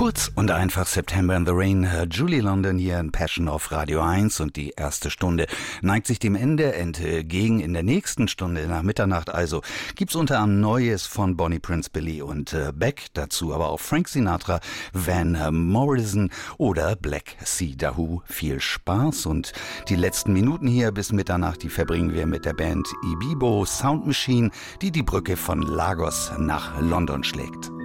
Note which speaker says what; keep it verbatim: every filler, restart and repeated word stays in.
Speaker 1: Kurz und einfach September in the Rain. Julie London hier in Passion auf Radio eins und die erste Stunde neigt sich dem Ende entgegen. In der nächsten Stunde nach Mitternacht also gibt's unter anderem Neues von Bonnie Prince Billy und äh, Beck, dazu aber auch Frank Sinatra, Van Morrison oder Black Sea Dahoo. Viel Spaß und die letzten Minuten hier bis Mitternacht, die verbringen wir mit der Band Ibibo Sound Machine, die die Brücke von Lagos nach London schlägt.